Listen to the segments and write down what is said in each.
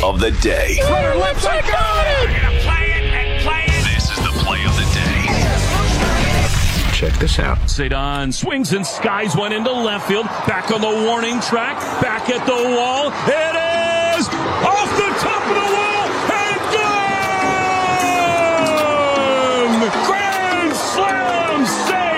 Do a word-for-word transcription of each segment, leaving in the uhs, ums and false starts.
of the day. Let's go! We're gonna play it and play it. This is the play of the day. Check this out. Cedon swings and skies one into left field. Back on the warning track. Back at the wall. It is off the top of the wall and gone! Grand slam!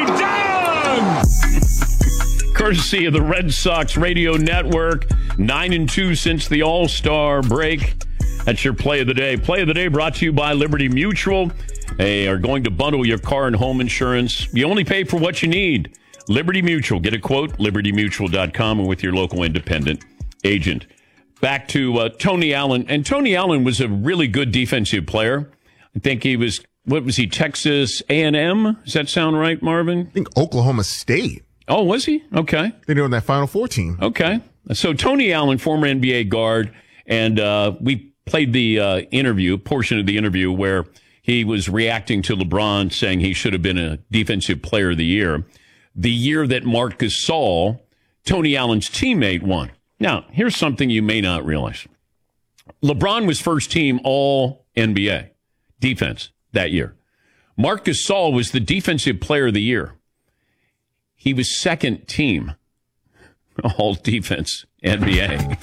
Stay down! Courtesy of the Red Sox Radio Network. Nine and two since the All-Star break. That's your play of the day. Play of the day brought to you by Liberty Mutual. They are going to bundle your car and home insurance. You only pay for what you need. Liberty Mutual. Get a quote, liberty mutual dot com, and with your local independent agent. Back to uh, Tony Allen. And Tony Allen was a really good defensive player. I think he was, what was he, Texas A and M? Does that sound right, Marvin? I think Oklahoma State. Oh, was he? Okay. They were in that Final Four team. Okay. So Tony Allen, former N B A guard, and uh, we played the uh, interview, portion of the interview where he was reacting to LeBron saying he should have been a defensive player of the year. The year that Marc Gasol, Tony Allen's teammate, won. Now, here's something you may not realize. LeBron was first team all N B A defense that year. Marc Gasol was the defensive player of the year. He was second team all defense N B A.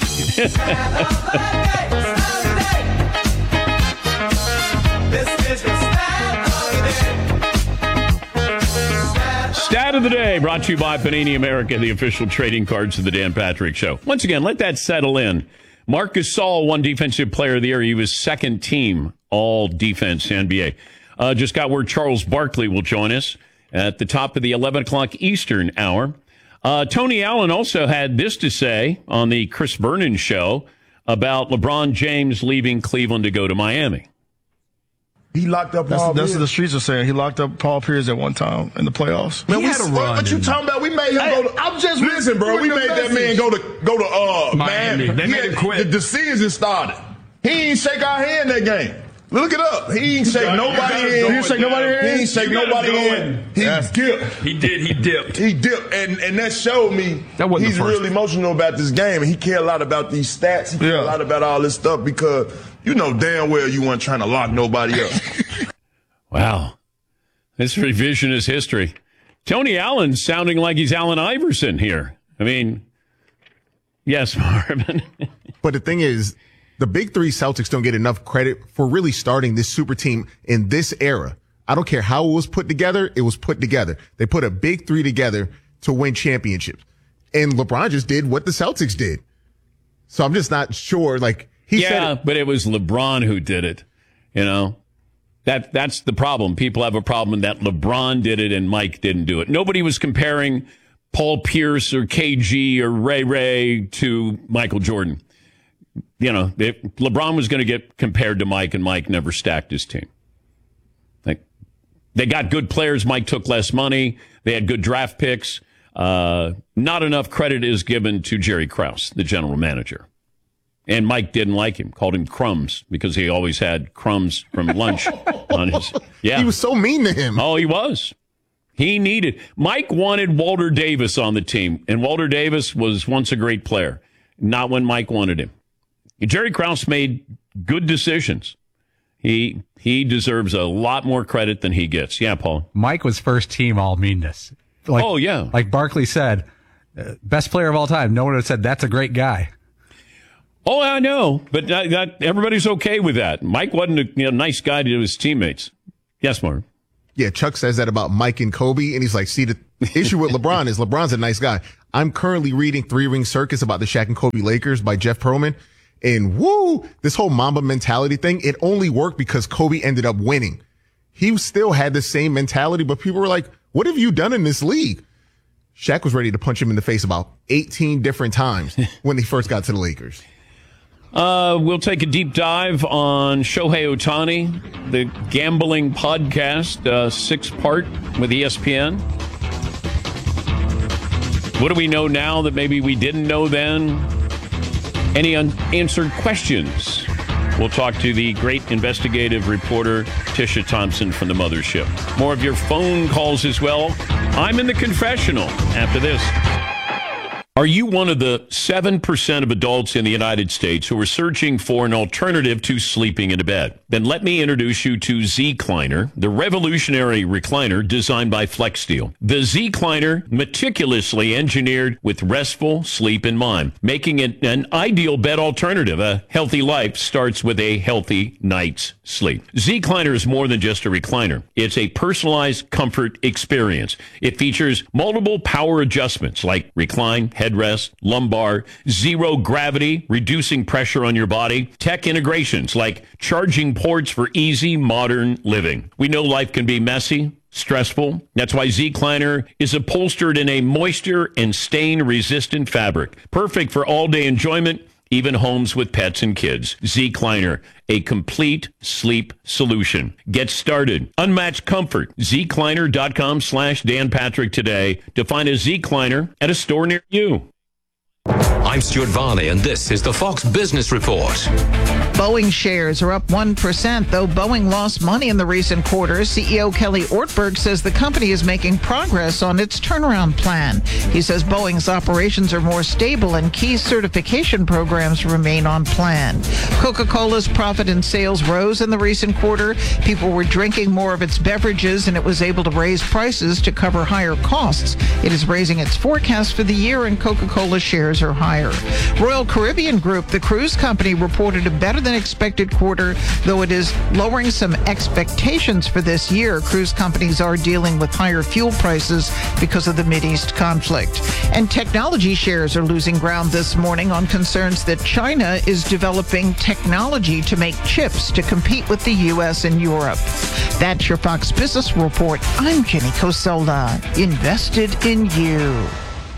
Stat of the day brought to you by Panini America, the official trading cards of the Dan Patrick Show. Once again, let that settle in. Marc Gasol won Defensive Player of the Year. He was second team all defense N B A. Uh, just got word Charles Barkley will join us at the top of the eleven o'clock Eastern hour. Uh, Tony Allen also had this to say on the Chris Vernon show about LeBron James leaving Cleveland to go to Miami. He locked up that's, Paul That's Pierce. what the streets are saying. He locked up Paul Pierce at one time in the playoffs. Man, he we had a what, run. what you talking about? We made him Hey, go to. I'm just listen, bro. We made that man go to go to uh Miami. man. They he made had- him quit. The, the season started. He ain't shake our hand that game. Look it up. He ain't shake nobody in. He didn't shake nobody in? He ain't shake You gotta nobody go in. in. He Yes. dipped. He did. He dipped. He dipped, and and that showed me That wasn't he's the first. really emotional about this game, and he care a lot about these stats. He care Yeah. a lot about all this stuff because you know damn well you weren't trying to lock nobody up. Wow. This revisionist history. Tony Allen sounding like he's Allen Iverson here. I mean, yes, Marvin. But the thing is, the big three Celtics don't get enough credit for really starting this super team in this era. I don't care how it was put together. It was put together. They put a big three together to win championships. And LeBron just did what the Celtics did. So I'm just not sure. Like he yeah, said, it, but it was LeBron who did it. You know, that that's the problem. People have a problem that LeBron did it and Mike didn't do it. Nobody was comparing Paul Pierce or K G or Ray Ray to Michael Jordan. You know, if LeBron was going to get compared to Mike, and Mike never stacked his team. Like, they got good players. Mike took less money. They had good draft picks. Uh, not enough credit is given to Jerry Krause, the general manager. And Mike didn't like him, called him Crumbs, because he always had crumbs from lunch on his. Yeah. he was so mean to him. Oh, he was. He needed. Mike wanted Walter Davis on the team, and Walter Davis was once a great player. Not when Mike wanted him. Jerry Krause made good decisions. He he deserves a lot more credit than he gets. Yeah, Paul. Mike was first team all meanness. Like, oh, yeah. Like Barkley said, uh, best player of all time. No one would have said that's a great guy. Oh, I know, but not, not, everybody's okay with that. Mike wasn't a you know, nice guy to his teammates. Yes, Mark. Yeah, Chuck says that about Mike and Kobe, and he's like, see, the issue with LeBron is LeBron's a nice guy. I'm currently reading Three Ring Circus about the Shaq and Kobe Lakers by Jeff Pearlman, and woo, this whole Mamba mentality thing, it only worked because Kobe ended up winning. He still had the same mentality, but people were like, what have you done in this league? Shaq was ready to punch him in the face about eighteen different times when he first got to the Lakers. Uh, we'll take a deep dive on Shohei Ohtani, the gambling podcast, uh, six-part with E S P N. What do we know now that maybe we didn't know then? Any unanswered questions? We'll talk to the great investigative reporter, Tisha Thompson from the Mothership. More of your phone calls as well. I'm in the confessional after this. Are you one of the seven percent of adults in the United States who are searching for an alternative to sleeping in a bed? Then let me introduce you to Zecliner, the revolutionary recliner designed by FlexSteel. The Zecliner, meticulously engineered with restful sleep in mind, making it an ideal bed alternative. A healthy life starts with a healthy night's sleep. Zecliner is more than just a recliner. It's a personalized comfort experience. It features multiple power adjustments like recline, headrest, lumbar, zero gravity, reducing pressure on your body, tech integrations like charging ports for easy modern living. We know life can be messy, stressful. That's why Zecliner is upholstered in a moisture and stain-resistant fabric, perfect for all-day enjoyment, even homes with pets and kids. Zecliner, a complete sleep solution. Get started. Unmatched comfort. Zecliner.com slash Dan Patrick today to find a Zecliner at a store near you. I'm Stuart Varney, and this is the Fox Business Report. Boeing shares are up one percent, though Boeing lost money in the recent quarter. C E O Kelly Ortberg says the company is making progress on its turnaround plan. He says Boeing's operations are more stable and key certification programs remain on plan. Coca-Cola's profit and sales rose in the recent quarter. People were drinking more of its beverages, and it was able to raise prices to cover higher costs. It is raising its forecast for the year, and Coca-Cola shares are higher. Royal Caribbean Group, the cruise company, reported a better than expected quarter, though it is lowering some expectations for this year. Cruise companies are dealing with higher fuel prices because of the Mideast conflict. And technology shares are losing ground this morning on concerns that China is developing technology to make chips to compete with the U S and Europe. That's your Fox Business Report. I'm Jenny Cosola, invested in you.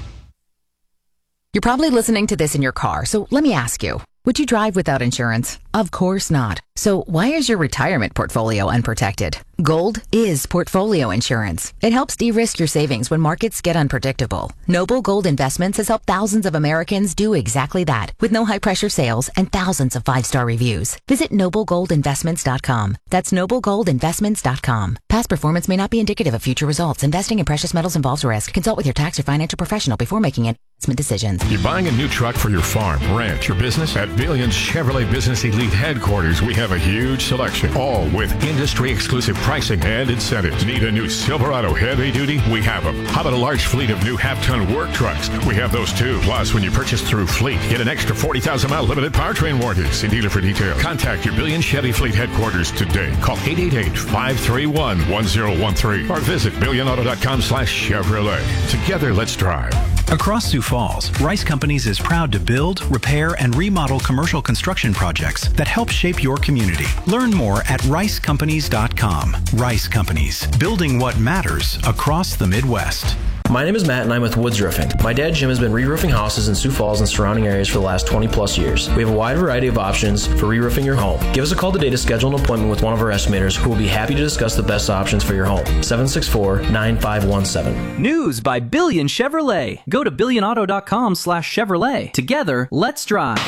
You're probably listening to this in your car, so let me ask you, would you drive without insurance? Of course not. So why is your retirement portfolio unprotected? Gold is portfolio insurance. It helps de-risk your savings when markets get unpredictable. Noble Gold Investments has helped thousands of Americans do exactly that with no high-pressure sales and thousands of five-star reviews. Visit noble gold investments dot com. That's noble gold investments dot com. Past performance may not be indicative of future results. Investing in precious metals involves risk. Consult with your tax or financial professional before making investment decisions. You're buying a new truck for your farm, ranch, or business? At Billions Chevrolet Business Elite Headquarters, we have a huge selection, all with industry-exclusive pricing and incentives. Need a new Silverado heavy duty? We have them. How about a large fleet of new half-ton work trucks? We have those too. Plus, when you purchase through Fleet, get an extra forty thousand mile limited powertrain warranty. See dealer for details. Contact your Billions Chevy Fleet Headquarters today. Call eight eight eight, five three one, one zero one three or visit billion auto dot com slash Chevrolet. Together, let's drive. Across Sioux Falls, Rice Companies is proud to build, repair, and remodel commercial construction projects that help shape your community. Learn more at rice companies dot com. Rice Companies, building what matters across the Midwest. My name is Matt and I'm with Woods Roofing. My dad Jim has been re-roofing houses in Sioux Falls and surrounding areas for the last twenty plus years. We have a wide variety of options for re-roofing your home. Give us a call today to schedule an appointment with one of our estimators who will be happy to discuss the best options for your home. seven six four, nine five one seven. News by Billion Chevrolet. Go to billion auto dot com slash Chevrolet. Together, let's drive.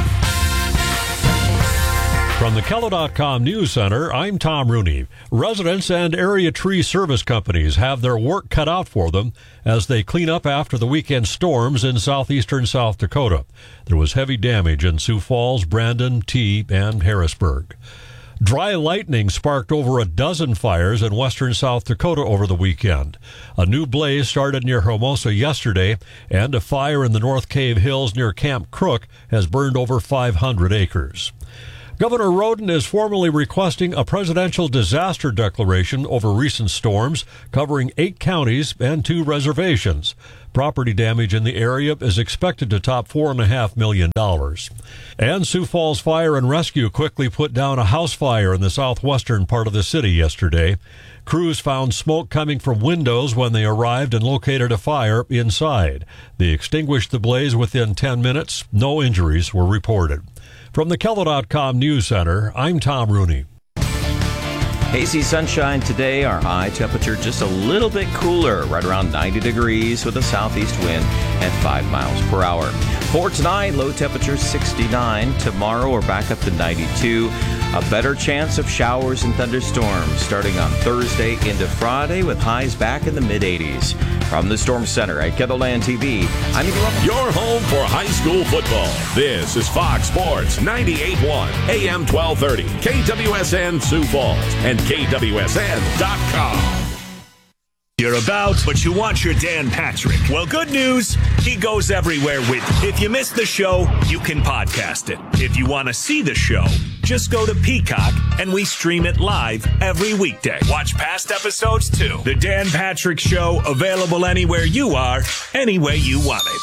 From the Kello dot com News Center, I'm Tom Rooney. Residents and area tree service companies have their work cut out for them as they clean up after the weekend storms in southeastern South Dakota. There was heavy damage in Sioux Falls, Brandon, T, and Harrisburg. Dry lightning sparked over a dozen fires in western South Dakota over the weekend. A new blaze started near Hermosa yesterday, and a fire in the North Cave Hills near Camp Crook has burned over five hundred acres. Governor Roden is formally requesting a presidential disaster declaration over recent storms covering eight counties and two reservations. Property damage in the area is expected to top four point five million dollars. And Sioux Falls Fire and Rescue quickly put down a house fire in the southwestern part of the city yesterday. Crews found smoke coming from windows when they arrived and located a fire inside. They extinguished the blaze within ten minutes. No injuries were reported. From the Kello dot com News Center, I'm Tom Rooney. Hazy sunshine today, our high temperature just a little bit cooler, right around ninety degrees with a southeast wind at five miles per hour. For tonight, low temperature sixty-nine. Tomorrow, we're back up to ninety-two. A better chance of showers and thunderstorms starting on Thursday into Friday with highs back in the mid eighties. From the Storm Center at Kettleland T V, I'm Igor. Your home for high school football. This is Fox Sports ninety-eight point one, A M twelve thirty, K W S N Sioux Falls, and K W S N dot com. You're about, but you want your Dan Patrick. Well, good news, he goes everywhere with you. If you missed the show, you can podcast it. If you want to see the show, just go to Peacock, and we stream it live every weekday. Watch past episodes, too. The Dan Patrick Show, available anywhere you are, any way you want it.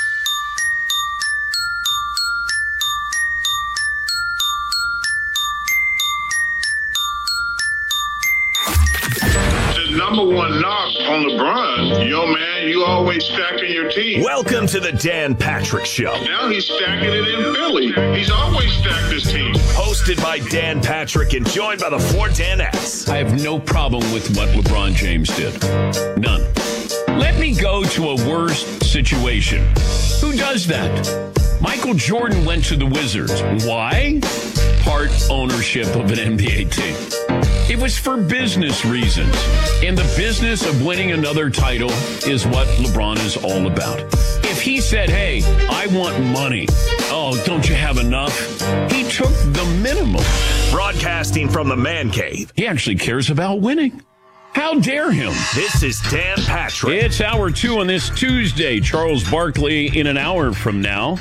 Number one knock on LeBron, yo man, you always stacking your team. Welcome to the Dan Patrick Show. Now he's stacking it in Philly. He's always stacked his team. Hosted by Dan Patrick and joined by the four Danettes. I have no problem with what LeBron James did. None. Let me go to a worse situation. Who does that? Michael Jordan went to the Wizards. Why? Part ownership of an N B A team. It was for business reasons. And the business of winning another title is what LeBron is all about. If he said, hey, I want money. Oh, don't you have enough? He took the minimum. Broadcasting from the man cave. He actually cares about winning. How dare him? This is Dan Patrick. It's hour two on this Tuesday. Charles Barkley in an hour from now.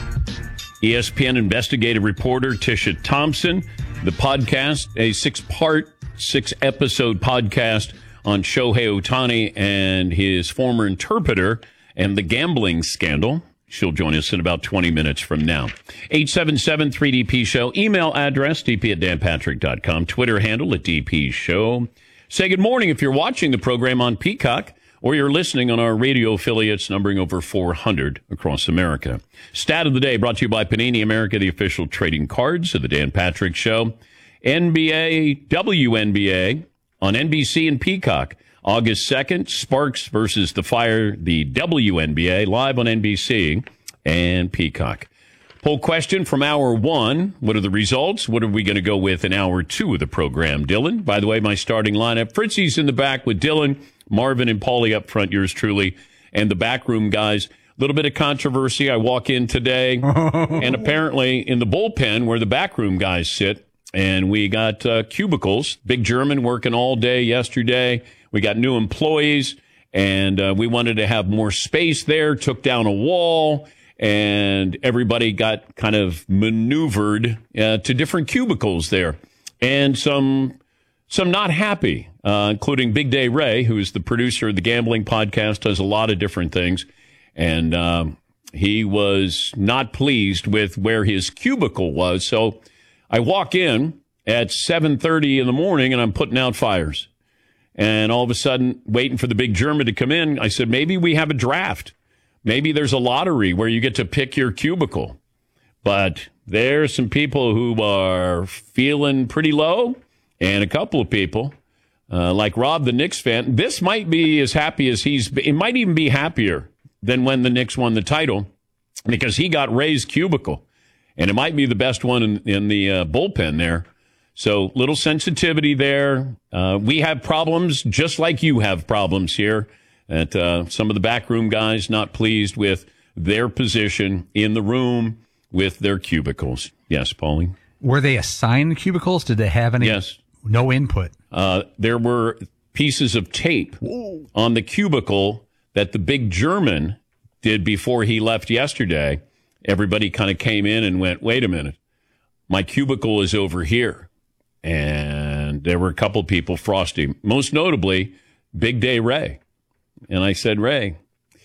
E S P N investigative reporter Tisha Thompson. The podcast, a six-part, six-episode podcast on Shohei Ohtani and his former interpreter and the gambling scandal. She'll join us in about twenty minutes from now. eight seven seven three D P Show. Email address, d p at dan patrick dot com. Twitter handle at D P Show. Say good morning if you're watching the program on Peacock or you're listening on our radio affiliates numbering over four hundred across America. Stat of the day brought to you by Panini America, the official trading cards of the Dan Patrick Show. N B A, W N B A on N B C and Peacock. August second, Sparks versus the Fire, the W N B A, live on N B C and Peacock. Poll question from hour one. What are the results? What are we going to go with in hour two of the program, Dylan? By the way, my starting lineup, Fritzy's in the back with Dylan, Marvin and Paulie up front, yours truly, and the backroom guys. A little bit of controversy. I walk in today, and apparently in the bullpen where the backroom guys sit, and we got uh, cubicles. Big German working all day yesterday. We got new employees, and uh, we wanted to have more space there, took down a wall, and everybody got kind of maneuvered uh, to different cubicles there. And some some not happy, uh, including Big Day Ray, who is the producer of the Gambling Podcast, does a lot of different things. And um, he was not pleased with where his cubicle was. So I walk in at seven thirty in the morning, and I'm putting out fires. And all of a sudden, waiting for the Big German to come in, I said, maybe we have a draft. Maybe there's a lottery where you get to pick your cubicle. But there's some people who are feeling pretty low, and a couple of people, uh, like Rob, the Knicks fan. This might be as happy as he's been. It might even be happier than when the Knicks won the title, because he got Ray's cubicle. And it might be the best one in, in the uh, bullpen there. So little sensitivity there. Uh, we have problems just like you have problems here. That uh, some of the backroom guys not pleased with their position in the room with their cubicles. Yes, Pauline? Were they assigned cubicles? Did they have any? Yes. No input? Uh, there were pieces of tape Whoa. on the cubicle that the Big German did before he left yesterday. Everybody kind of came in and went, wait a minute, my cubicle is over here. And there were a couple people frosty, most notably Big Day Ray. And I said, Ray,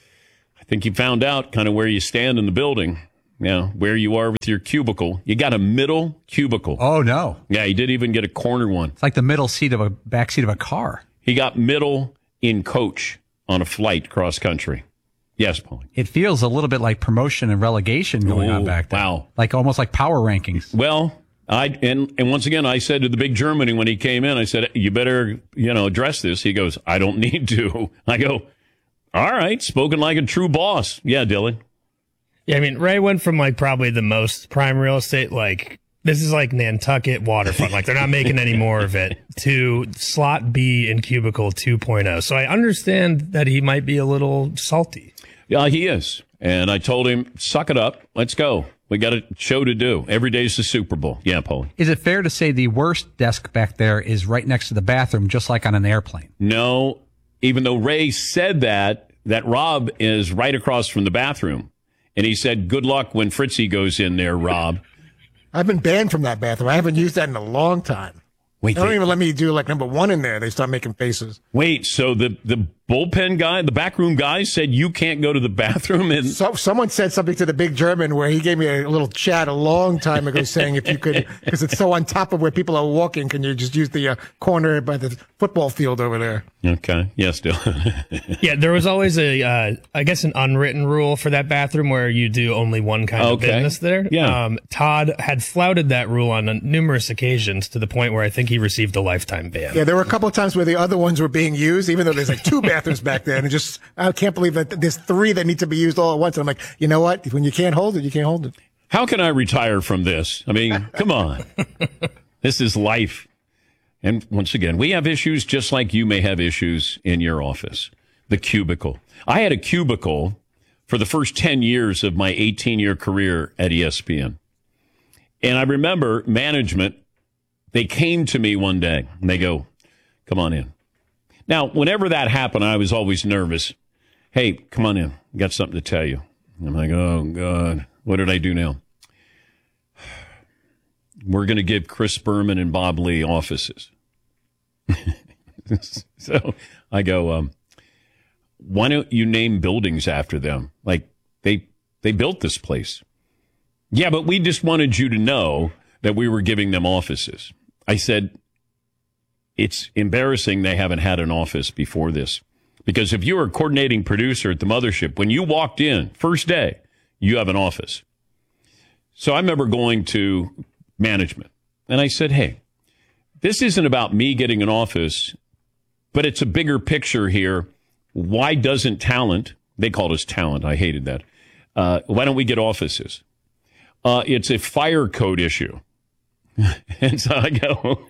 I think you found out kind of where you stand in the building, you know, where you are with your cubicle. You got a middle cubicle. Oh, no. Yeah, he didn't even get a corner one. It's like the middle seat of a back seat of a car. He got middle in coach on a flight cross country. Yes, Paul. It feels a little bit like promotion and relegation going Ooh, on back there. Wow. Like almost like power rankings. Well, I and, and once again, I said to the Big Germany when he came in, I said, you better, you know, address this. He goes, I don't need to. I go, all right, spoken like a true boss. Yeah, Dylan. Yeah, I mean, Ray went from like probably the most prime real estate, like this is like Nantucket waterfront. Like they're not making any more of it, to slot B in cubicle two point oh. So I understand that he might be a little salty. Yeah, he is. And I told him, suck it up. Let's go. We got a show to do. Every day's the Super Bowl. Yeah, Paulie. Is it fair to say the worst desk back there is right next to the bathroom, just like on an airplane? No, even though Ray said that, that Rob is right across from the bathroom. And he said, good luck when Fritzy goes in there, Rob. I've been banned from that bathroom. I haven't used that in a long time. Wait, they don't they, even let me do like number one in there. They start making faces. Wait, so the, the bullpen guy, the backroom guy said you can't go to the bathroom? And so, someone said something to the big German where he gave me a little chat a long time ago saying if you could, because it's so on top of where people are walking, can you just use the uh, corner by the football field over there? Okay. Yes, still. Yeah, there was always a, uh, I guess, an unwritten rule for that bathroom where you do only one kind okay. of business there. Yeah. Um, Todd had flouted that rule on numerous occasions to the point where I think he received a lifetime ban. Yeah, there were a couple of times where the other ones were being used, even though there's like two bathrooms back there. And it just, I can't believe that there's three that need to be used all at once. And I'm like, you know what? When you can't hold it, you can't hold it. How can I retire from this? I mean, come on. This is life. And once again, we have issues just like you may have issues in your office. The cubicle. I had a cubicle for the first ten years of my eighteen-year career at E S P N. And I remember management, they came to me one day and they go, come on in. Now, whenever that happened, I was always nervous. Hey, come on in. Got something to tell you. I'm like, oh, God, what did I do now? We're going to give Chris Berman and Bob Lee offices. So I go, um, why don't you name buildings after them? Like, they they built this place. Yeah, but we just wanted you to know that we were giving them offices. I said, it's embarrassing they haven't had an office before this. Because if you were a coordinating producer at the mothership, when you walked in, first day, you have an office. So I remember going to management, and I said, hey, this isn't about me getting an office, but it's a bigger picture here. Why doesn't talent, they called us talent, I hated that, uh, why don't we get offices? Uh, it's a fire code issue. And so I go,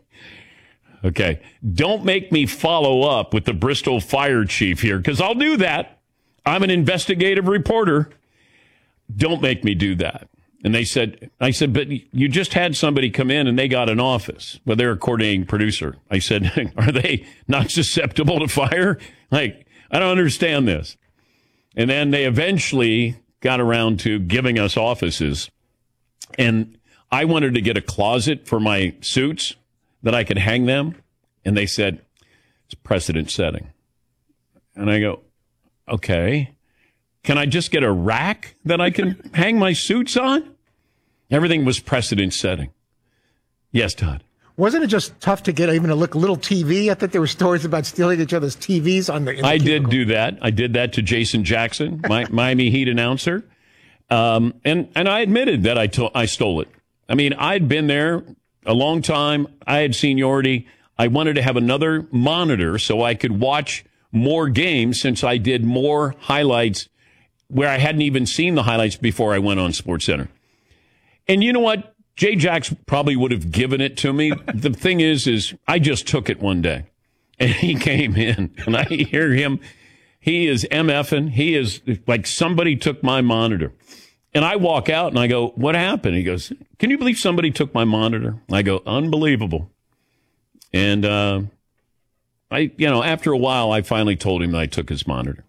okay, don't make me follow up with the Bristol fire chief here, because I'll do that. I'm an investigative reporter. Don't make me do that. And they said, I said, but you just had somebody come in and they got an office. Well, they're a coordinating producer. I said, are they not susceptible to fire? Like, I don't understand this. And then they eventually got around to giving us offices. And I wanted to get a closet for my suits that I could hang them. And they said, it's precedent setting. And I go, okay. Can I just get a rack that I can hang my suits on? Everything was precedent setting. Yes, Todd. Wasn't it just tough to get even a look, little T V? I thought there were stories about stealing each other's T Vs on the. In the I cubicle. did do that. I did that to Jason Jackson, my Miami Heat announcer, um, and and I admitted that I to- I stole it. I mean, I'd been there a long time. I had seniority. I wanted to have another monitor so I could watch more games, since I did more highlights where I hadn't even seen the highlights before I went on SportsCenter. And you know what? Jay Jacks probably would have given it to me. The thing is, is I just took it one day. And he came in, and I hear him. He is MFing. He is like, somebody took my monitor. And I walk out, and I go, what happened? He goes, can you believe somebody took my monitor? I go, unbelievable. And, uh, I, you know, after a while, I finally told him that I took his monitor.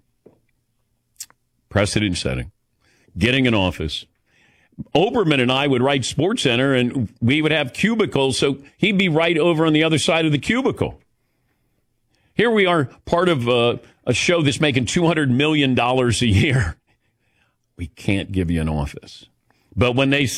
Precedent setting, getting an office. Oberman and I would write SportsCenter, and we would have cubicles, so he'd be right over on the other side of the cubicle. Here we are, part of a, a show that's making two hundred million dollars a year. We can't give you an office. But when they